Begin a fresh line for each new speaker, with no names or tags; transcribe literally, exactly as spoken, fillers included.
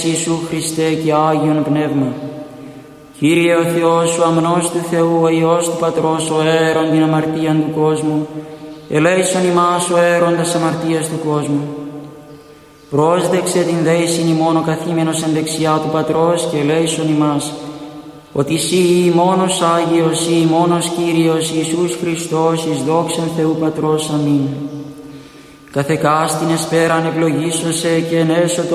Ιησού Χριστέ και Άγιον Πνεύμα. Κύριε ο Θεός σου, αμνός του Θεού, ο Υιός του Πατρός, ο αέρον την αμαρτίαν του κόσμου, ελέησον ημάς ο αέροντας αμαρτίας του κόσμου. Πρόσδεξε την δέησιν ημών ο καθήμενος εν δεξιά του Πατρός και ελέησον ημάς, ότι σύ ή μόνος Άγιος ή μόνος Κύριος Ιησούς Χριστός εις δόξαν Θεού Πατρός. Αμήν. Καθεκάστην εσπέραν ευλογήσωσε και ενέσω